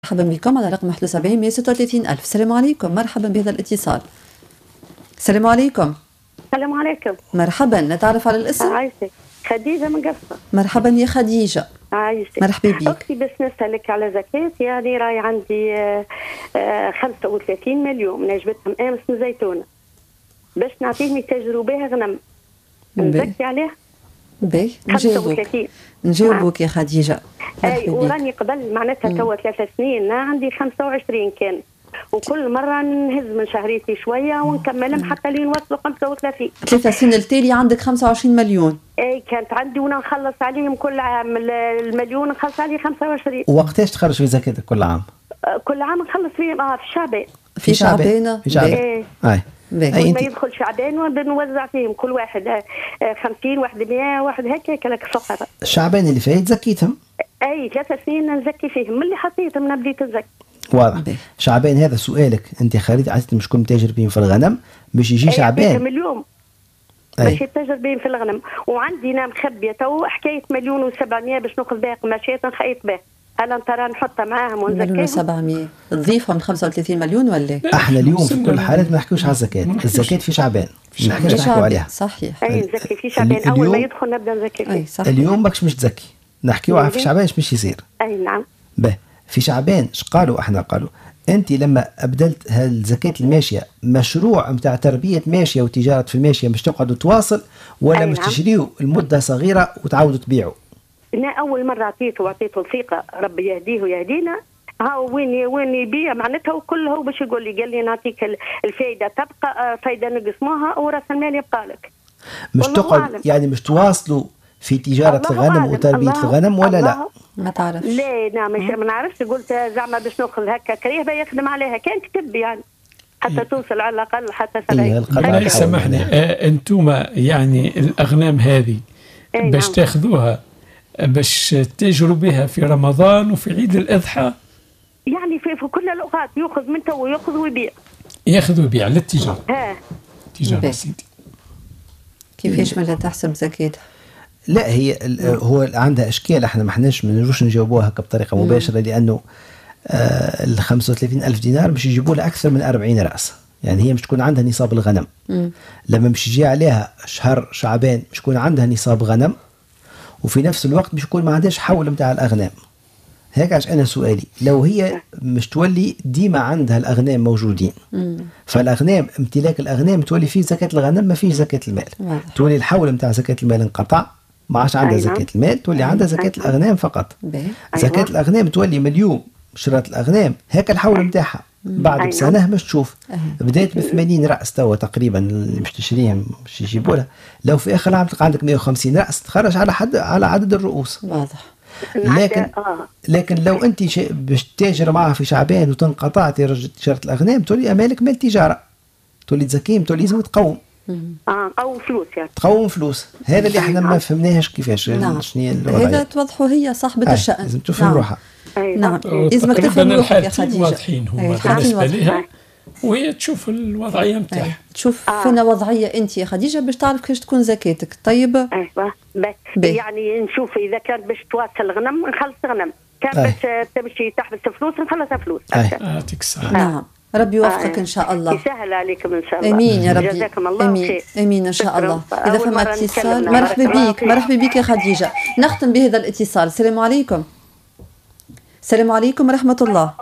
مرحبا بكم على رقم 71 136 ألف. السلام عليكم، مرحبا بهذا الاتصال. السلام عليكم. السلام عليكم. مرحبا، نتعرف على الاسم؟ عايشك خديجة من قصة. مرحبا يا خديجة. عايشك. مرحبا بك. أختي بس نسألك على زكاة، يعني راي عندي 35 مليون نجبتهم أمس من زيتونة باش نعطيهم يتاجروا بها غنم، نزكي عليه؟ باهي، 35 نجاوبك يا خديجة. أي وراني قبل معناتها توا 3 سنين عندي 25 كان، وكل مرة نهز من شهريتي شوية ونكملهم حتى لين وصلوا 35. 3 سنين التالي عندك 25 مليون. اي كانت عندي وانا نخلص عليهم كل عام المليون نخلص عليه 25. وقتاش تخرج في زكاتك كل عام؟ كل عام نخلص فيهم في شعبان. في شعبان. في شعبان. اي ما يدخل شعبان ونوزع فيهم كل واحد 50 واحد 100 واحد هكاك لك فقط. الشعبان اللي فات زكيتهم؟ اي 3 سنين نزكي فيهم من اللي حطيتهم انا بديت نزكي. واضح. شعبان هذا سؤالك انت خريج عادة مش كنت تاجر بهم في الغنم باش يجي شعبان اليوم باش يتاجر بهم في الغنم، وعندي انا مخبيه تو حكايه 1,700,000 باش ناخذ بها قماشات نخيط بها. هل انت راه نحطها معاهم ونزكيهم؟ 1,700,000 تضيفهم 35 مليون ولا؟ احنا اليوم في كل الحالات ما نحكيوش على الزكاة، الزكاة في شعبان ما نحكيوش نحكيو عليها. صحيح. اي نزكي في شعبان اول ما يدخل نبدا نزكي فيه. اليوم ماكش مش تزكي، نحكيو على في شعبان ايش يصير. اي نعم. به في شعبان ايش قالوا؟ احنا قالوا انت لما ابدلت هالزكاة الماشية مشروع نتاع تربية ماشية وتجارة في الماشية مش تقعدوا تواصل ولا مش تشريوا المدة صغيرة وتعاودوا تبيعوا؟ انا اول مرة اعطيته الثقة، ربي يهديه ويهدينا. هاو وين يبيع معناتها وكله هو باش يقول لي، قال لي نعطيك الفايدة تبقى فايدة نقسموها وراس المال يبقى لك. مش تقعد يعني مش تواصلوا في تجارة الغنم وتربية الغنم ولا لا؟ ما تعرفش. لا نعم ما نعرفش. قلت زعما باش ناخذ هكا كريه يخدم عليها كان كتب يعني حتى توصل على الأقل حتى 70. سامحني أنتم يعني الأغنام هذه باش تاخذوها باش تجروا بها في رمضان وفي عيد الأضحى؟ يعني في كل الأوقات يأخذ من تو ويأخذ ويبيع. ياخذ ويبيع للتجارة. تجارة سيدي. كيفاش ما تحسب زكاتها؟ لا هي هو عندها اشكال، احنا ما احناش ما نجوش نجاوبوها بطريقه مباشره لانه ال 35,000 دينار باش يجيبوا لها اكثر من 40 راس، يعني هي مش تكون عندها نصاب الغنم. لما مش يجي عليها شهر شعبان مش يكون عندها نصاب غنم، وفي نفس الوقت مش يكون ما عندهاش حول نتاع الاغنام. هيك عشان انا سؤالي لو هي مش تولي ديما عندها الاغنام موجودين، فالاغنام امتلاك الاغنام تولي فيه زكاه الغنم ما فيه زكاه المال. تولي الحول نتاع زكاه المال انقطع، ما عادش عندها زكاة المال، تولي عندها زكاة الأغنام فقط. زكاة الأغنام تولي مليون شرات الأغنام هيك الحول نتاعها. بعد بسنة مش تشوف بدأت ب80 رأس توا تقريبا اللي مش تشريهم مش يجيبوا لها، لو في آخر العام تلقى عندك 150 رأس تخرج على عدد الرؤوس. واضح. لكن لو أنت باش تاجر معها في شعبان وتنقطع تجارة الأغنام تولي أمالك مال تجارة، تولي تزكيهم تولي لازم تقوم. قوم فلوس يعني تقوم فلوس. هذا اللي احنا ما فهمناهش كيفاش. هذا توضحوا هي صاحبة الشأن. لازم تفهم روحها. نعم لازم تفهم روحك يا خديجة. واضحين هما بالنسبة لها وهي تشوف الوضعية نتاعها. تشوف فينا وضعية أنت يا خديجة باش تعرف كيفاش تكون زكاتك. طيب يعني نشوف إذا كانت باش تواصل غنم نخلص غنم، كان باش تمشي تحبس فلوس نخلص فلوس. يعطيك الصحة. نعم ربي يوفقك إن شاء الله. يسهل عليكم إن شاء الله. امين يا ربي. جزاكم الله خير. امين ان شاء الله. اذا فما اتصال مرحبا بك يا خديجه. نختم بهذا الاتصال. السلام عليكم. السلام عليكم ورحمه الله.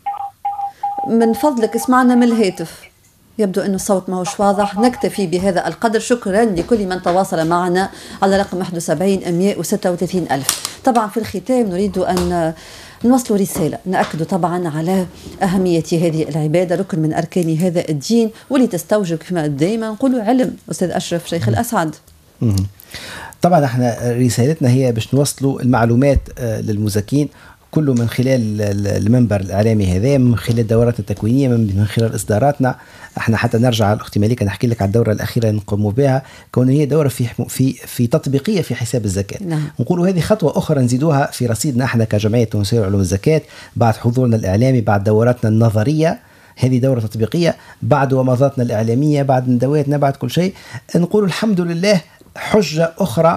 من فضلك اسمعنا من الهاتف. يبدو أن الصوت ما هوش واضح. نكتفي بهذا القدر. شكرا لكل من تواصل معنا على رقم 71 136 ألف. طبعا في الختام نريد أن نوصل رسالة نأكد طبعا على أهمية هذه العبادة، ركن من أركان هذا الدين، واللي تستوجب كما دائما نقول علم. أستاذ أشرف شيخ الأسعد. طبعا احنا رسالتنا هي باش نوصلوا المعلومات للمزكين كله من خلال المنبر الإعلامي هذا، من خلال الدورات التكوينية، من خلال إصداراتنا. احنا حتى نرجع على الأخت مليكة نحكي لك على الدورة الأخيرة اللي نقوموا بها، كون هي دورة في تطبيقية في حساب الزكاة. نقولوا هذه خطوة أخرى نزيدوها في رصيدنا احنا كجمعية تونسية لعلوم الزكاة بعد حضورنا الإعلامي، بعد دوراتنا النظرية. هذه دورة تطبيقية بعد ومضاتنا الإعلامية، بعد ندواتنا، بعد كل شيء. نقول الحمد لله حجة أخرى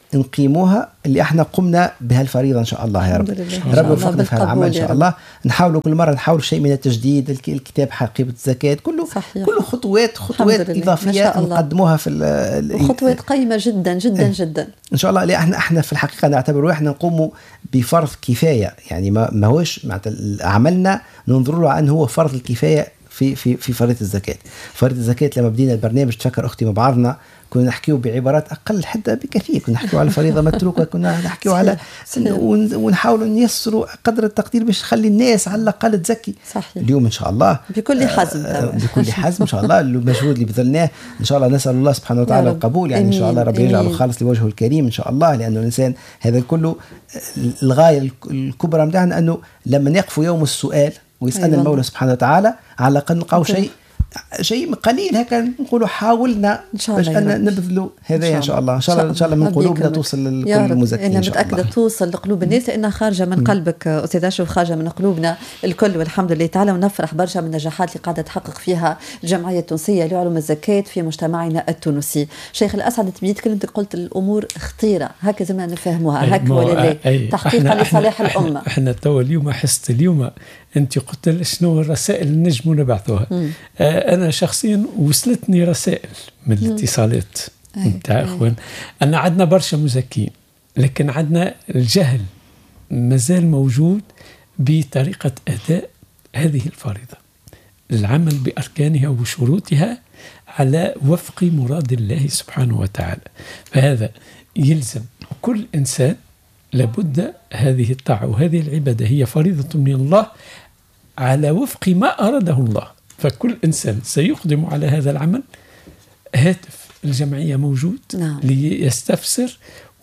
نقيموها اللي احنا قمنا بها الفريضة إن شاء الله يا رب. رب يوفقنا في هذا العمل إن شاء الله. نحاول كل مرة نحاول شيء من التجديد، الكتاب حقيقة الزكاة، كله خطوات إضافية نقدموها في خطوات قيمة جدا جدا جدا إن شاء الله. اللي احنا في الحقيقة نعتبر احنا نقوم بفرض كفاية، يعني ما هوش عملنا ننظر له أنه هو فرض الكفاية في فريضة الزكاة. فريضة الزكاة لما بدينا البرنامج تفكر أختي مع بعضنا كنا نحكيو بعبارات أقل حتى بكثير، كنا نحكيو على فريضة متروكة، كنا نحكيو على ونحاول نيسروا قدر التقدير باش نخلي الناس على الأقل تزكي. صحيح. اليوم إن شاء الله بكل حزم بكل حزم إن شاء الله المجهود اللي بذلناه إن شاء الله نسأل الله سبحانه وتعالى القبول، يعني إن شاء الله رب يجعله خالص لوجهه الكريم إن شاء الله، لأنه الإنسان هذا كله الغاية الكبرى متاعنا أنه لما نقف يوم السؤال ويسألنا المولى سبحانه وتعالى على الأقل نلقاو شيء قليل هكا نقولوا حاولنا باش أن نبذلوا هذا إن شاء الله. إن شاء الله من قلوبنا توصل لكل المزكين. أنا متأكدة توصل لقلوب الناس لأنها خارجة من قلبك أستاذ أشرف، خارجة من قلوبنا الكل والحمد لله تعالى. ونفرح برشا من النجاحات اللي قاعدة تحقق فيها الجمعية التونسية لعلوم الزكاة في مجتمعنا التونسي. شيخ الأسعد تبيت كلمتك قلت الأمور خطيرة هكا زي ما نفهموها هكا ولا لا تحقيقا لصالح الأمة. احنا تو اليوم حست اليوم أنت قلت شنو الرسائل اللي نجموا نبعثوها. أنا شخصيا وصلتني رسائل من الاتصالات نتاع إخوان أن عندنا برشا مزكين، لكن عندنا الجهل مازال موجود بطريقة أداء هذه الفريضة، العمل بأركانها وشروطها على وفق مراد الله سبحانه وتعالى. فهذا يلزم كل إنسان لابد هذه الطاعة وهذه العبادة هي فريضة من الله على وفق ما أراده الله. فكل إنسان سيقدم على هذا العمل هاتف الجمعية موجود ليستفسر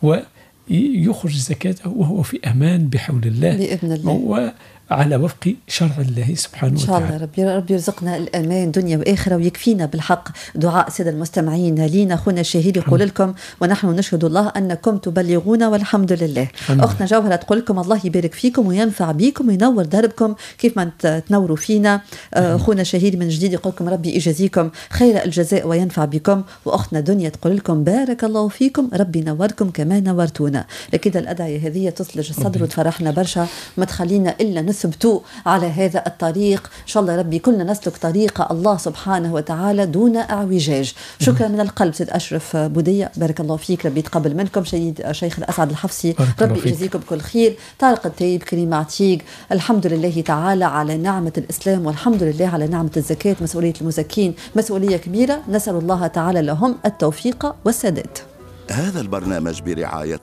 ويخرج زكاته وهو في أمان بحول الله بإذن الله وعلى وفق شرع الله سبحانه وتعالى. إن شاء الله رب يرزقنا الأمان دنيا وآخرة ويكفينا بالحق. دعاء سيد المستمعين لينا أخونا شهيد يقول لكم ونحن نشهد الله أنكم تبلغون والحمد لله. أختنا جوهرة تقول لكم الله يبارك فيكم وينفع بكم وينور دربكم كيف ما تنوروا فينا. أخونا شهيد من جديد يقول لكم ربي يجازيكم خير الجزاء وينفع بكم. وأختنا دنيا تقول لكم بارك الله فيكم ربي نوركم كما نورتونا. لكذا الأدعية هذه تثلج الصدر وتفرحنا برشا، ما تخلينا إلا نثبتوا على هذا الطريق. إن شاء الله ربي كلنا نسلك طريق الله سبحانه وتعالى دون اعوجاج. شكرا من القلب سيد أشرف بودية، بارك الله فيك، ربي يتقبل منكم. شيخ الأسعد الحفصي ربي يجزيكم كل خير. طارق التايب، كريم عتيق، الحمد لله تعالى على نعمة الإسلام والحمد لله على نعمة الزكاة. مسؤولية المزكين مسؤولية كبيرة، نسأل الله تعالى لهم التوفيق والسداد. هذا البرنامج برعاية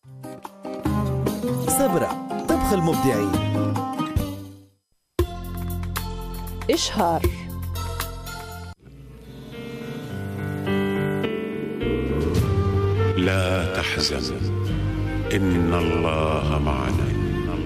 صبرا طبخ المبدعين. إشهار. لا تحزن إن الله معنا.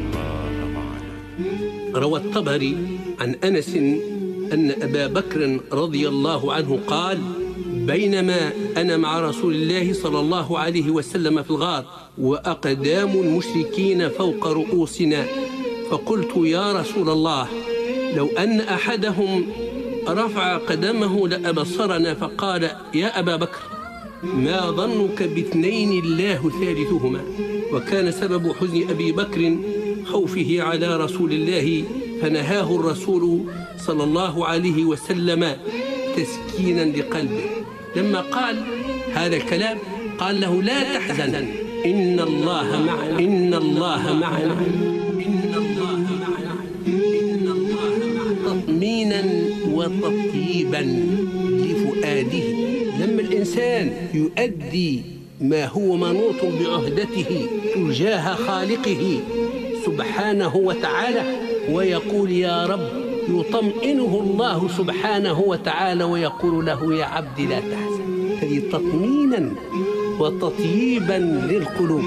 روى الطبري عن أنس أن أبا بكر رضي الله عنه قال: بينما أنا مع رسول الله صلى الله عليه وسلم في الغار وأقدام المشركين فوق رؤوسنا، فقلت يا رسول الله لو أن أحدهم رفع قدمه لأبصرنا. فقال: يا أبا بكر ما ظنك باثنين الله ثالثهما؟ وكان سبب حزن أبي بكر خوفه على رسول الله، فنهاه الرسول صلى الله عليه وسلم تسكينا لقلبه. لما قال هذا الكلام قال له: لا تحزن إن الله معنا، إن الله معنا، إن الله معنا، إن الله معنا، تطمينا وتطيبا لفؤاده. لما الإنسان يؤدي ما هو منوط بعهدته تجاه خالقه سبحانه وتعالى ويقول يا رب، يطمئنه الله سبحانه وتعالى ويقول له: يا عبدي لا تحزن. هذه تطمينا وتطييبا للقلوب.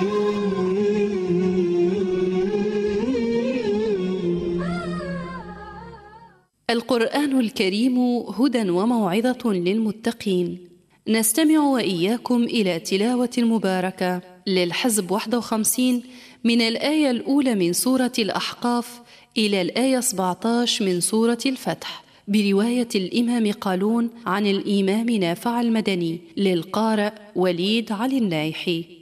القرآن الكريم هدى وموعظة للمتقين. نستمع وإياكم إلى تلاوة مباركة للحزب 51 من الآية الأولى من سورة الأحقاف إلى الآية 17 من سورة الفتح، برواية الإمام قالون عن الإمام نافع المدني، للقارئ وليد علي النايحي.